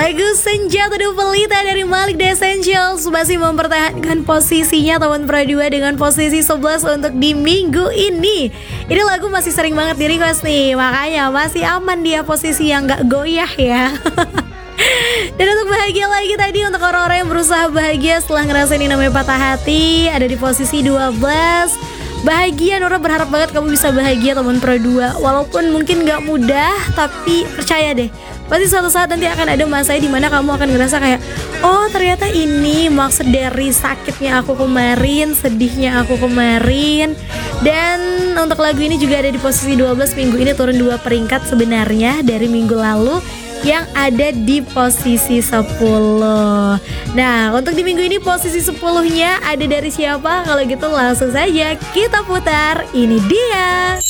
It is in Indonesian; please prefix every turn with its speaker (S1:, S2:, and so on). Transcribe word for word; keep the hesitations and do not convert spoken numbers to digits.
S1: Lagu Senja Teduh Pelita dari Malik The Essentials masih mempertahankan posisinya teman Pra dua dengan posisi sebelas untuk di minggu ini. Ini lagu masih sering banget di request nih, makanya masih aman dia posisi yang gak goyah ya. Dan untuk bahagia lagi tadi untuk orang-orang yang berusaha bahagia setelah ngerasain yang namanya patah hati, ada di posisi dua belas. Bahagia, Nora berharap banget kamu bisa bahagia teman Pro dua. Walaupun mungkin gak mudah, tapi percaya deh, pasti suatu saat nanti akan ada masa dimana kamu akan ngerasa kayak, oh ternyata ini maksud dari sakitnya aku kemarin, sedihnya aku kemarin. Dan untuk lagu ini juga ada di posisi dua belas, minggu ini turun dua peringkat sebenarnya dari minggu lalu yang ada di posisi sepuluh. Nah, untuk di minggu ini posisi sepuluhnya ada dari siapa? Kalau gitu langsung saja kita putar. Ini dia.